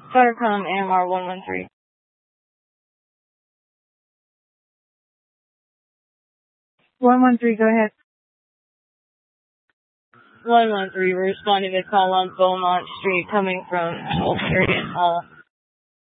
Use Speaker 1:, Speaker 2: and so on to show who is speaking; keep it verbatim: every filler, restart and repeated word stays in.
Speaker 1: Starcom A M R one one three.
Speaker 2: one one three, go ahead.
Speaker 1: one one three, we're responding to call on Beaumont Street coming from Old Street. Uh,